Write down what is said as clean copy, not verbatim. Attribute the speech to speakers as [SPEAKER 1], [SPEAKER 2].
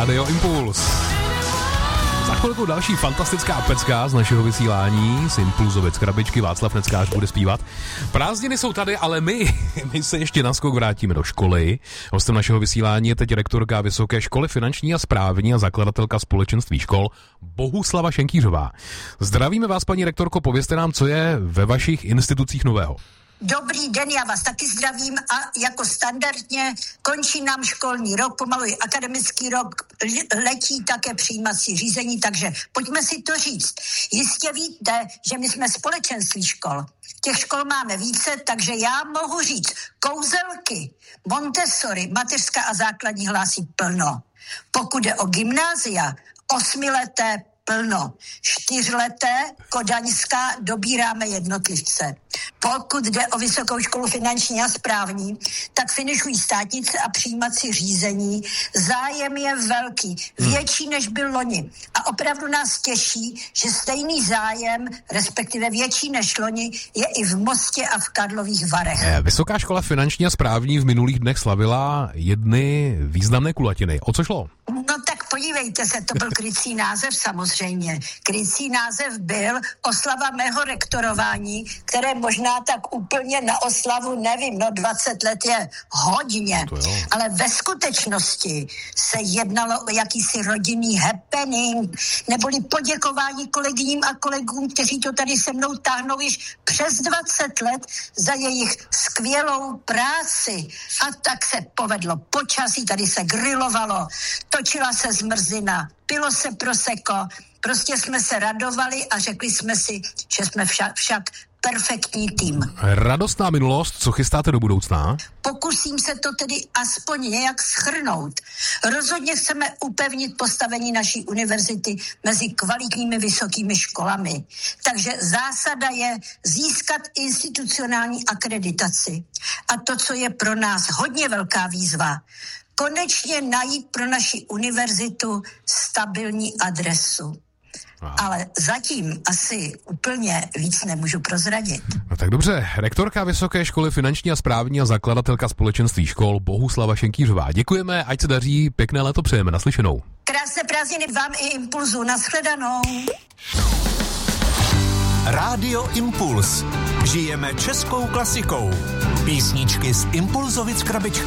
[SPEAKER 1] Rádio Impuls. Za chvilku další fantastická pecka z našeho vysílání z Impulzovic krabičky. Václav Neckář bude zpívat. Prázdniny jsou tady, ale my se ještě na skok vrátíme do školy. Hostem našeho vysílání je teď rektorka Vysoké školy finanční a správní a zakladatelka společenství škol Bohuslava Šenkýřová. Zdravíme vás, paní rektorko, povězte nám, co je ve vašich institucích nového.
[SPEAKER 2] Dobrý den, já vás taky zdravím a jako standardně končí nám školní rok, pomalu i akademický rok, letí také přijímací řízení, takže pojďme si to říct. Jistě víte, že my jsme společenství škol. Těch škol máme více, takže já mohu říct, Kouzelky, Montessori, mateřská a základní hlásí plno. Pokud jde o gymnázia, 8leté plno. 4leté kodaňská dobíráme jednotlivce. Pokud jde o Vysokou školu finanční a správní, tak finišují státnice a přijímací řízení. Zájem je velký, větší než byl loni. A opravdu nás těší, že stejný zájem, respektive větší než loni, je i v Mostě a v Karlových Varech.
[SPEAKER 1] Vysoká škola finanční a správní v minulých dnech slavila jedny významné kulatiny. O co šlo?
[SPEAKER 2] No tak podívejte se, to byl krycí název samozřejmě. Krycí název byl oslava mého rektorování, které možná tak úplně na oslavu, nevím, 20 let je hodně, ale ve skutečnosti se jednalo o jakýsi rodinný happening, neboli poděkování kolegyním a kolegům, kteří to tady se mnou táhnou již přes 20 let za jejich skvělou práci. A tak se povedlo počasí, tady se grilovalo, točila se zmrzlina, pilo se prosecco, prostě jsme se radovali a řekli jsme si, že jsme však perfektní tým.
[SPEAKER 1] Radostná minulost, co chystáte do budoucna?
[SPEAKER 2] Pokusím se to tedy aspoň nějak shrnout. Rozhodně chceme upevnit postavení naší univerzity mezi kvalitními vysokými školami. Takže zásada je získat institucionální akreditaci. A to, co je pro nás hodně velká výzva, konečně najít pro naši univerzitu stabilní adresu. Ale zatím asi úplně víc nemůžu prozradit.
[SPEAKER 1] No tak dobře, rektorka Vysoké školy finanční a správní a zakladatelka společenství škol Bohuslava Šenkýřová. Děkujeme, ať se daří, pěkné léto přejeme, naslyšenou.
[SPEAKER 2] Krásné prázdniny vám i Impulzu, nashledanou.
[SPEAKER 3] Rádio Impuls. Žijeme českou klasikou. Písničky z Impulzovic krabičky.